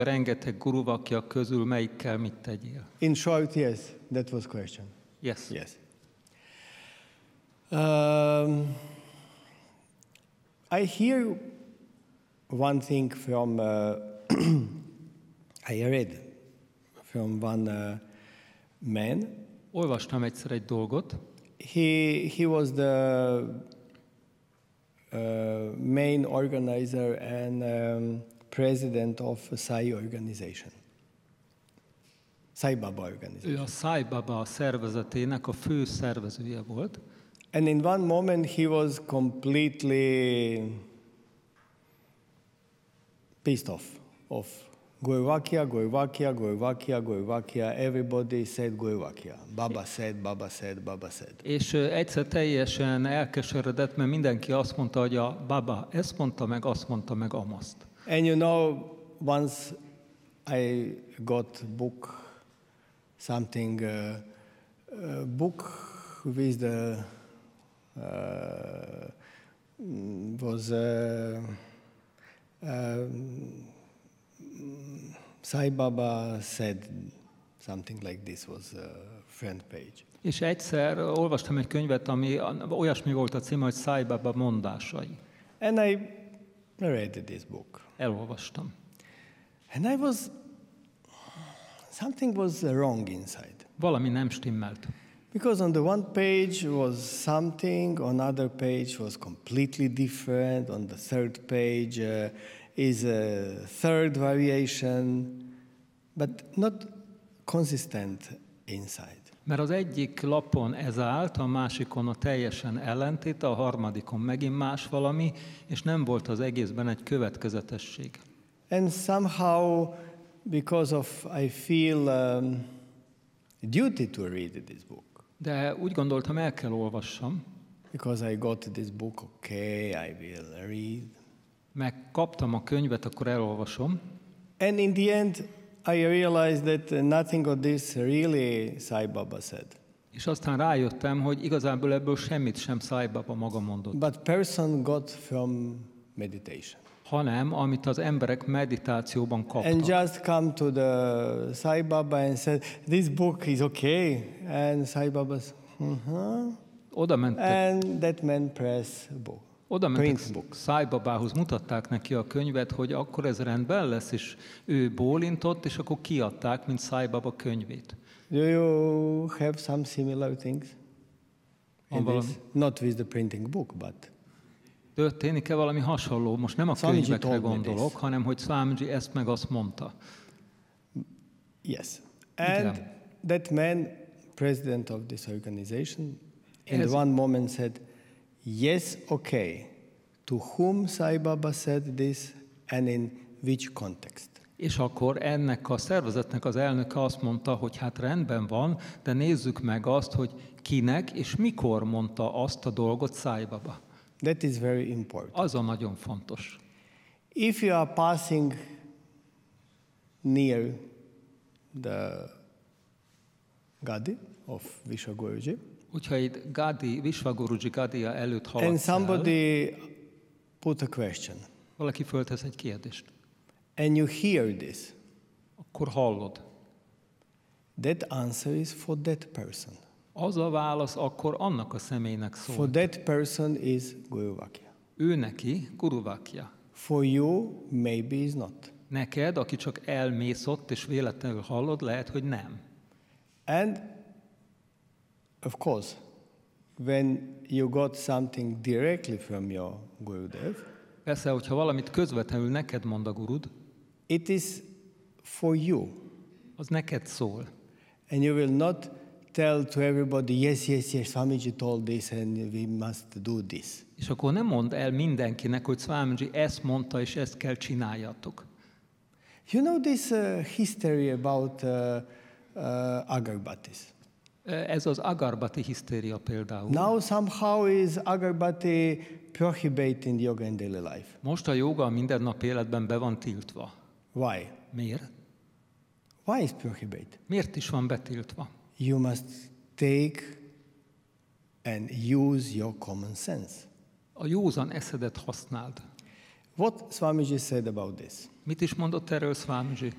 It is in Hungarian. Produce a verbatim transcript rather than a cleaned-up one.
rengeteg guruvakja közül melyikkel mit tegyél? In short, yes, that was question. Yes. Yes. Um, I hear one thing from, uh, I read from one uh, man. Olvastam egyszer egy dolgot. He, he was the uh, main organizer and um, president of a Sai organization. Sai Baba organization. Ő a Sai Baba szervezetének a fő szervezője volt. And in one moment he was completely pissed off of Guru-Vakya, Guru-Vakya, Guru-Vakya, Guru-Vakya. Everybody said Guru-Vakya. Baba said, Baba said, Baba said. És ö, egyszer teljesen elkeseredett, mert mindenki azt mondta, hogy a Baba ezt mondta meg, azt mondta meg, amazt. And you know, once I got book, something, uh, uh, book with the, uh, was, uh, uh, Sai Baba said something like this, was a front page. És egyszer olvastam egy könyvet, ami olyasmi volt a címe, hogy Sai Baba mondásai. And I read this book. Elolvastam. And I was, something was wrong inside. Valami nem stimmelt. Because on the one page was something, on other page was completely different, on the third page uh, is a third variation, but not consistent inside. Mert az egyik lapon ez állt, a másikon a teljesen ellentét, a harmadikon megint más valami, és nem volt az egészben egy következetesség. And somehow, because of I feel um, duty to read this book. De úgy gondoltam, el kell olvassam, Because I got this book, okay, I will read. megkaptam a könyvet, akkor elolvasom, And in the end, I realized that nothing of this really Sai Baba said. és aztán rájöttem, hogy igazából ebből semmit sem Sai Baba maga mondott, But person got from meditation. hanem amit az emberek meditációban And kaptak. just come to the Sai Baba and said, this book is okay. And Sai Baba said, uh-huh. Oda mentek, And that man press book. oda mentek Print book. Sai Babához, mutatták neki a könyvet, hogy akkor ez rendben lesz, és ő bólintott, és akkor kiadták, mint Sai Baba könyvét. Do you have some similar things? Van In valami. this? Not with the printing book, but Történik-e valami hasonló? Most nem a Swamiji könyvekre told me gondolok, this. hanem hogy Swamiji ezt meg azt mondta. yes. And Igen. that man, president of this organization, in Ez- one moment said, yes, okay. To whom Sai Baba said this and in which context? És akkor ennek a szervezetnek az elnöke azt mondta, hogy hát rendben van, de nézzük meg azt, hogy kinek és mikor mondta azt a dolgot Sai Baba. That is very important. Az a nagyon fontos. If you are passing near the Gadi of Vishaguruji, Hogyha itt Gadi, Vishwaguruji Gadia előtt and haladsz el, somebody put a question, valaki föltesz egy kérdést, and you hear this, akkor hallod. that answer is for that person. Az a válasz akkor annak a személynek For szól. that person is Guru Vakya. Ő neki Guruvakya. For you, maybe is not. Neked, aki csak elmész ott és véletlenül hallod, lehet, hogy nem. And of course, when you got something directly from your Gurudev, Persze, hogyha valamit közvetlenül neked mond a gurud, it is for you. az neked szól. And you will not tell to everybody, yes, yes, yes, Swamiji told this and we must do this. És akkor nem mondd el mindenkinek, hogy Swamiji ezt mondta, és ezt kell csináljatok. You know this uh, history about uh, uh, Agarbatis. Ez az Agarbati hisztéria például. Now somehow is Agarbati prohibited in yoga and daily life. Most a jóga a mindennapi életben be van tiltva. Why? Miért? Why is prohibited? Miért is van betiltva? You must take and use your common sense. A józan eszedet használd. What Swamiji said about this? Mit is mondott erről Swamiji?